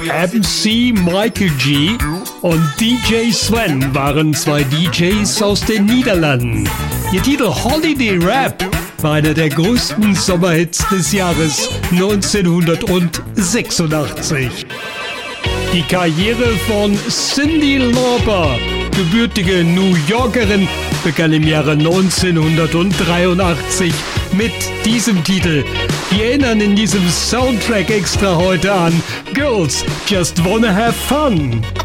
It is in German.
MC Michael G. und DJ Sven waren zwei DJs aus den Niederlanden. Ihr Titel Holiday Rap war einer der größten Sommerhits des Jahres 1986. Die Karriere von Cyndi Lauper, gebürtige New Yorkerin, begann im Jahre 1983 mit diesem Titel. Wir erinnern in diesem Soundtrack extra heute an Girls Just Wanna Have Fun.